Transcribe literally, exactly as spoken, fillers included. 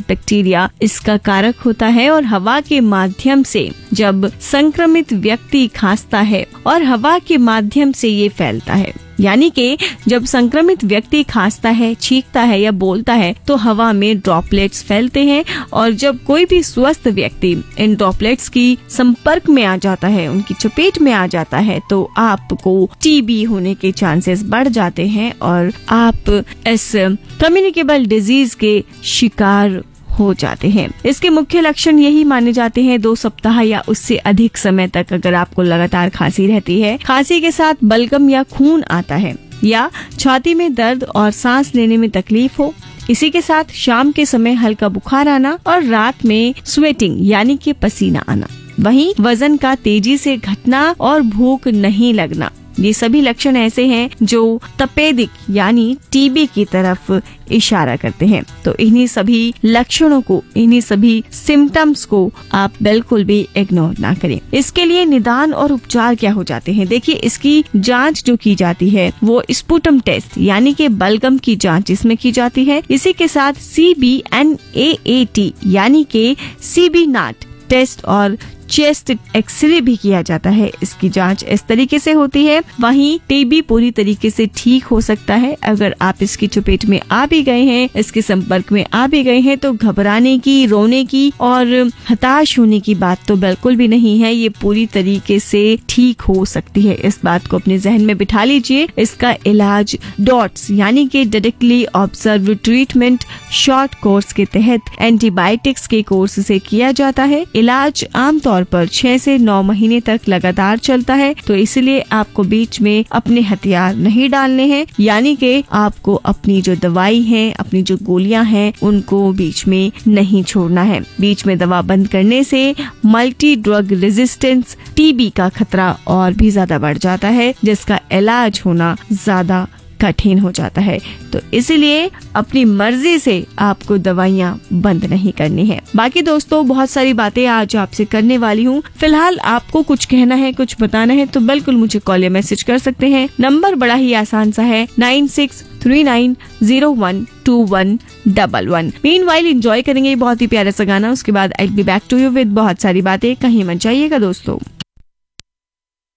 Bacteria इसका कारक होता है और हवा के माध्यम से जब संक्रमित व्यक्ति खांसता है और हवा के माध्यम से ये फैलता है। यानी कि जब संक्रमित व्यक्ति खांसता है, छींकता है या बोलता है तो हवा में ड्रॉपलेट्स फैलते हैं और जब कोई भी स्वस्थ व्यक्ति इन ड्रॉपलेट्स की संपर्क में आ जाता है, उनकी चपेट में आ जाता है, तो आपको टीबी होने के चांसेस बढ़ जाते हैं और आप इस कम्युनिकेबल डिजीज के शिकार हो जाते हैं। इसके मुख्य लक्षण यही माने जाते हैं, दो सप्ताह या उससे अधिक समय तक अगर आपको लगातार खांसी रहती है, खांसी के साथ बलगम या खून आता है या छाती में दर्द और सांस लेने में तकलीफ हो, इसी के साथ शाम के समय हल्का बुखार आना और रात में स्वेटिंग यानी कि पसीना आना, वहीं वजन का तेजी से घटना और भूख नहीं लगना। ये सभी लक्षण ऐसे हैं जो तपेदिक यानी टीबी की तरफ इशारा करते हैं। तो इन्हीं सभी लक्षणों को, इन्हीं सभी सिम्टम्स को आप बिल्कुल भी इग्नोर ना करें। इसके लिए निदान और उपचार क्या हो जाते हैं? देखिए, इसकी जांच जो की जाती है वो स्पुटम टेस्ट यानी कि बलगम की जांच इसमें की जाती है। इसी के साथ C B N A A T यानी कि सी बी नाट टेस्ट और चेस्ट एक्सरे भी किया जाता है। इसकी जांच इस तरीके से होती है। वहीं टीबी पूरी तरीके से ठीक हो सकता है। अगर आप इसकी चपेट में आ भी गए हैं, इसके संपर्क में आ भी गए हैं, तो घबराने की, रोने की और हताश होने की बात तो बिल्कुल भी नहीं है। ये पूरी तरीके से ठीक हो सकती है। इस बात को अपने जहन में बिठा लीजिए। इसका इलाज डॉट्स यानी कि directly observe treatment short course के तहत एंटीबायोटिक्स के कोर्स से किया जाता है। इलाज आमतौर पर छह से नौ महीने तक लगातार चलता है, तो इसलिए आपको बीच में अपने हथियार नहीं डालने हैं, यानी कि आपको अपनी जो दवाई है, अपनी जो गोलियां हैं, उनको बीच में नहीं छोड़ना है। बीच में दवा बंद करने से मल्टी ड्रग रेजिस्टेंस टीबी का खतरा और भी ज्यादा बढ़ जाता है, जिसका इलाज होना ज्यादा कठिन हो जाता है। तो इसीलिए अपनी मर्जी से आपको दवाइयाँ बंद नहीं करनी है। बाकी दोस्तों, बहुत सारी बातें आज आपसे करने वाली हूँ। फिलहाल आपको कुछ कहना है, कुछ बताना है, तो बिल्कुल मुझे कॉल या मैसेज कर सकते हैं। नंबर बड़ा ही आसान सा है, nine six three nine zero one two one double one. Meanwhile enjoy करेंगे बहुत ही प्यारा सा गाना, उसके बाद I will be back to you with बहुत सारी बातें। कहीं मत जाइएगा दोस्तों।